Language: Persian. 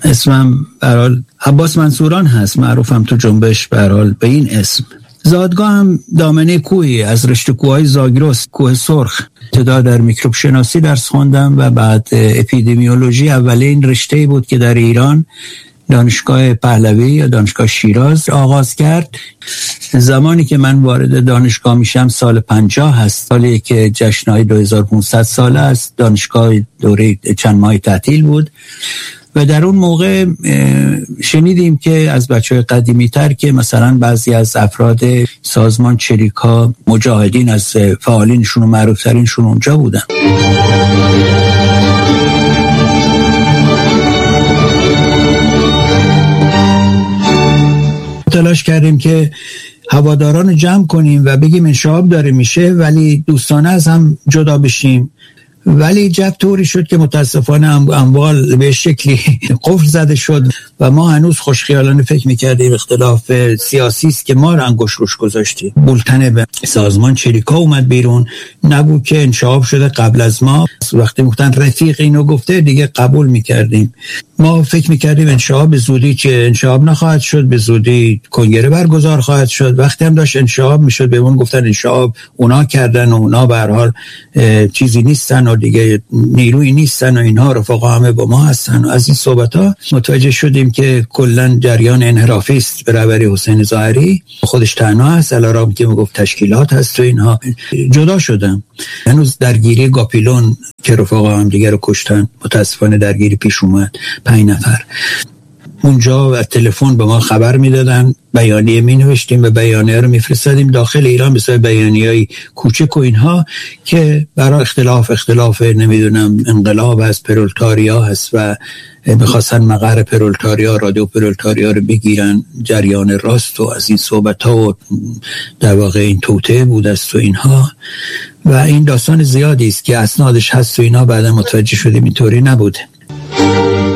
اسمم برحال عباس منصوران هست، معروفم تو جنبش برحال به این اسم. زادگاه هم دامنه کوهی از رشته کوههای زاگرس، کوه سرخ. ابتدا در میکروب شناسی درس خوندم و بعد اپیدمیولوژی. اولین رشته‌ای بود که در ایران دانشگاه پهلوی یا دانشگاه شیراز آغاز کرد. زمانی که من وارد دانشگاه میشم سال 50 هست، سالی که جشن‌های 2500 ساله است. دانشگاه دوره چند ماه تعطیل بود و در اون موقع شنیدیم که از بچه‌های قدیمی تر که مثلا بعضی از افراد سازمان چریکا، مجاهدین از فعالینشون و معروفترینشون اونجا بودن. تلاش کردیم که هواداران جمع کنیم و بگیم انشعاب داره میشه ولی دوستانه از هم جدا بشیم، ولی جب طوری شد که متاسفانه اموال به شکلی قفل زده شد و ما هنوز خوشخیالانه فکر میکردیم اختلاف سیاسی است که ما را انگوش روش گذاشتیم. بولتن به سازمان چریکا اومد بیرون، نگو که انشعاب شده قبل از ما. وقتی گفتن رفیق اینو گفته دیگه قبول میکردیم. ما فکر میکردیم انشعاب به زودی که انشعاب نخواهد شد، به زودی کنگره برگزار خواهد شد. وقتی هم داشت انشعاب میشد به اون گفتن انشعاب اونا کردن و اونا به هر حال چیزی نیستن و دیگه نیرویی نیستن و اینها رفقا همه با ما هستن. و از این صحبت ها متوجه شدیم که کلا جریان انحرافی است به رهبری حسین ظاهری. خودش تنها هست، علارام که میگفت تشکیلات هست و اینها. جدا شدم. هنوز درگیری گاپیلون که رفقا هم دیگه رو کشتن، متاسفانه درگیری پیش اومد، 5 نفر اونجا و تلفن به ما خبر میدادن، بیانیه می نوشتیم و بیانیه رو میفرستادیم داخل ایران به صورت بیانیه‌ای کوچک و اینها که برای اختلاف نمیدونم انقلاب هست، پرولتاریا هست و میخواستن مقر پرولتاریا، رادیو پرولتاریا رو بگیرن، جریان راست و از این صحبت ها و در واقع این توطئه بود است و اینها و این داستان زیادی است که اسنادش هست و اینها. بعدا متوجه شدیم اینطوری نبوده.